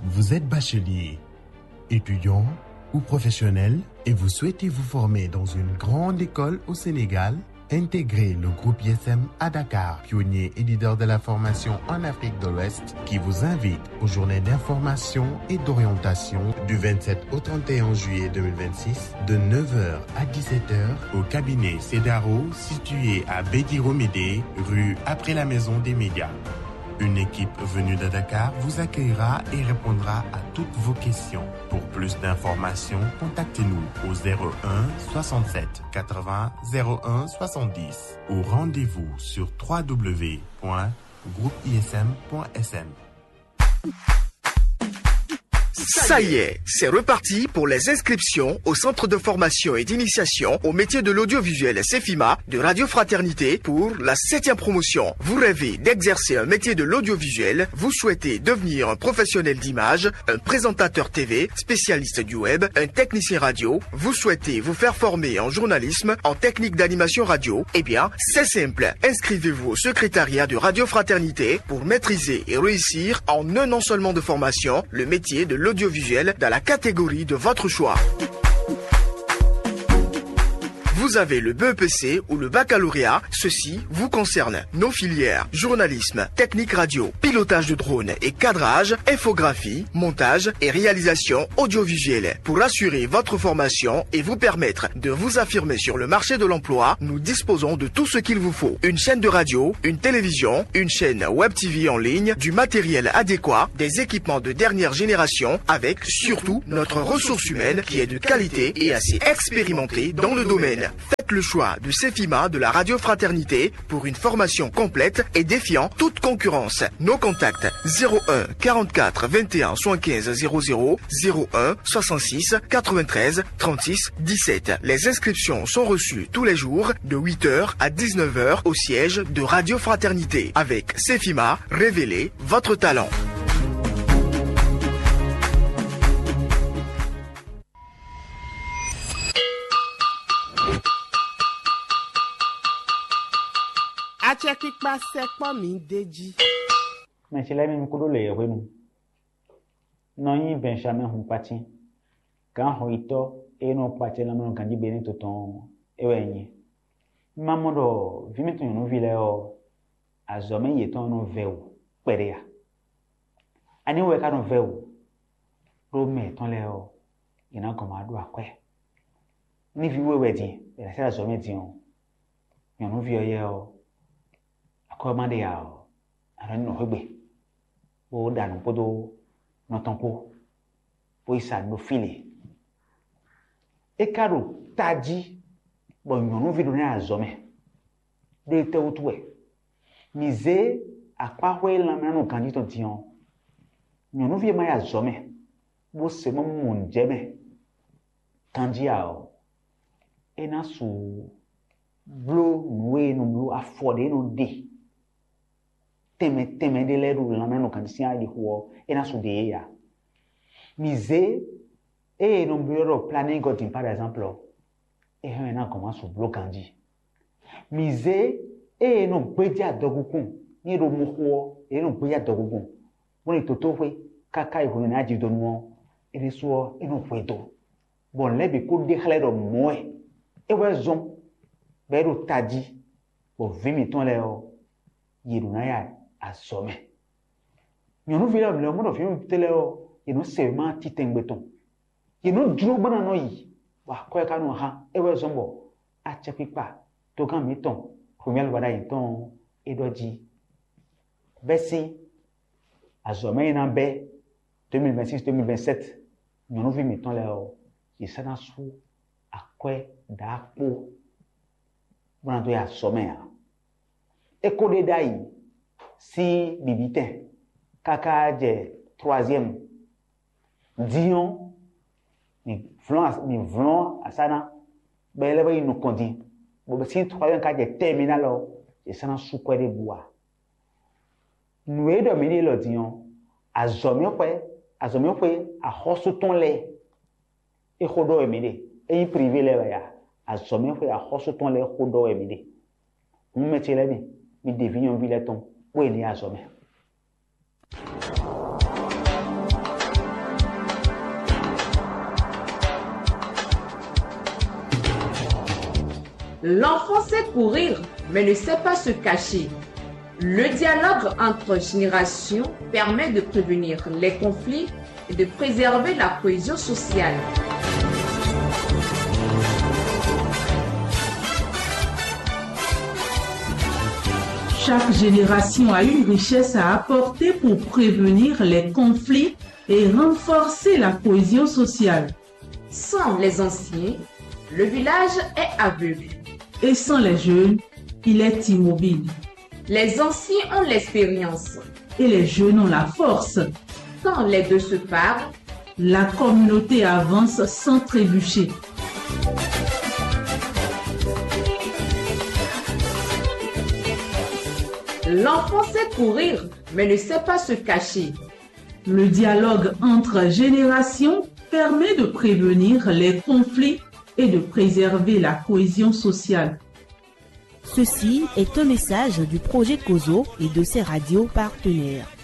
Vous êtes bachelier, étudiant ou professionnel et vous souhaitez vous former dans une grande école au Sénégal? Intégrez le groupe ISM à Dakar, pionnier et leader de la formation en Afrique de l'Ouest, qui vous invite aux journées d'information et d'orientation du 27 au 31 juillet 2026 de 9h à 17h au cabinet Cedaro situé à Bédi-Romédé, rue après la Maison des Médias. Une équipe venue de Dakar vous accueillera et répondra à toutes vos questions. Pour plus d'informations, contactez-nous au 01 67 80 01 70 ou rendez-vous sur www.groupeism.sn. Ça y est, c'est reparti pour les inscriptions au centre de formation et d'initiation au métier de l'audiovisuel CEFIMA de Radio Fraternité pour la 7e promotion. Vous rêvez d'exercer un métier de l'audiovisuel, vous souhaitez devenir un professionnel d'image, un présentateur TV, spécialiste du web, un technicien radio, vous souhaitez vous faire former en journalisme, en technique d'animation radio, eh bien, c'est simple. Inscrivez-vous au secrétariat de Radio Fraternité pour maîtriser et réussir en un an seulement de formation le métier de l'audiovisuel dans la catégorie de votre choix. Vous avez le BEPC ou le baccalauréat, ceci vous concerne. Nos filières, journalisme, technique radio, pilotage de drone et cadrage, infographie, montage et réalisation audiovisuelle. Pour assurer votre formation et vous permettre de vous affirmer sur le marché de l'emploi, nous disposons de tout ce qu'il vous faut. Une chaîne de radio, une télévision, une chaîne web TV en ligne, du matériel adéquat, des équipements de dernière génération avec surtout notre ressource humaine qui est de qualité et assez expérimentée dans le domaine. Faites le choix de CEFIMA de la Radio Fraternité pour une formation complète et défiant toute concurrence. Nos contacts 01 44 21 75 00 01 66 93 36 17. Les inscriptions sont reçues tous les jours de 8h à 19h au siège de Radio Fraternité. Avec CEFIMA, révélez votre talent. Achekikpa sekpo mi deji. Mais c'est la même que le renu. Non, il Benjamin Humpati. Quand Hoito et non pati la main quand il bénit ton ewenye. Mamodo, vimeton no vileo, azome yeton no veu, perea. Ani we ka no veu. Rome ton leo, ina komado akwe. Ni viwe wedi, la sera azome dion. Yon no vio Commandé à un rugby. Au dan podo, non tampo, pour ça nous filer. Et caro, t'as dit, bon, nous vivons à Zome. De te outoué. Misé, à quoi la main au candidat dion. Nous vivons à Zome. Vous c'est mon djeme. Candiao. Et n'a sous bleu, noué, nous bleu, affordé, nous dit. Teme de leru la mano kanisia di huo ena sudie ya mise e non bureau planning godin par exemple e hena comment sou blokandi mise e non gbeja dogukun ni ro mo huo e non gbeja dogukun woni toto we kaka e hunu na ji donu e le so e non kwedo bon lebi ko de hale do moe e we zon be ro taji bo vimi ton le o yiruna ya asome nyonu vila le mo do fi tele o ino se ma titengbeton ino duro bana no yi wa ko ka no ha e we zombo a chepipa to kan mi ton premier wada yi ton edoji besi azome ina be 2026 2027 nyonu vi mi ton le o isana su akwe da po bana to ya some ya e ko de dai si bibitin kaka je 3e Dion ni vlon asana bele ba inu kondi bo si 3e ka je terminal o e sana su ko de bois nous e do mini lo Dion azomi pe a hosu ton le e khodo e mide e privé le ba ya azomi pe a hosu ton le khodo e mide mu metele mi devinion vileton où il y a jamais. L'enfant sait courir, mais ne sait pas se cacher. Le dialogue entre générations permet de prévenir les conflits et de préserver la cohésion sociale. Chaque génération a une richesse à apporter pour prévenir les conflits et renforcer la cohésion sociale. Sans les anciens, le village est aveugle. Et sans les jeunes, il est immobile. Les anciens ont l'expérience. Et les jeunes ont la force. Quand les deux se parlent, la communauté avance sans trébucher. L'enfant sait courir, mais ne sait pas se cacher. Le dialogue entre générations permet de prévenir les conflits et de préserver la cohésion sociale. Ceci est un message du projet COSO et de ses radios partenaires.